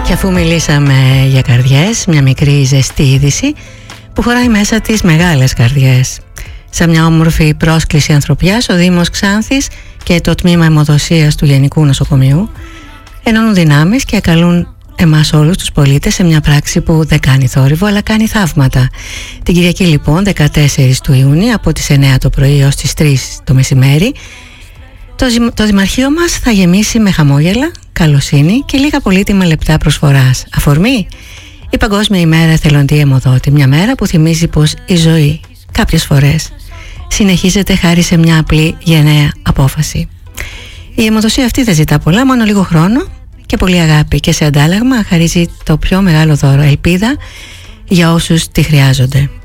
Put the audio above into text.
Και αφού μιλήσαμε για καρδιές, μια μικρή ζεστή είδηση που χωράει μέσα τις μεγάλες καρδιές. Σε μια όμορφη πρόσκληση ανθρωπιάς, ο Δήμος Ξάνθης και το Τμήμα Αιμοδοσίας του Γενικού Νοσοκομείου ενώνουν δυνάμεις και καλούν εμάς όλους τους πολίτες σε μια πράξη που δεν κάνει θόρυβο αλλά κάνει θαύματα. Την Κυριακή λοιπόν 14 του Ιούνιου από τις 9 το πρωί έως τις 3 το μεσημέρι το Δημαρχείο μας θα γεμίσει με χαμόγελα, καλοσύνη και λίγα πολύτιμα λεπτά προσφοράς. Αφορμή: η Παγκόσμια ημέρα εθελοντή αιμοδότη, μια μέρα που θυμίζει πως η ζωή κάποιες φορές συνεχίζεται χάρη σε μια απλή γενναία απόφαση. Η αιμοδοσία αυτή δεν ζητά πολλά, μόνο λίγο χρόνο και πολύ αγάπη, και σε αντάλλαγμα χαρίζει το πιο μεγάλο δώρο, ελπίδα για όσους τη χρειάζονται.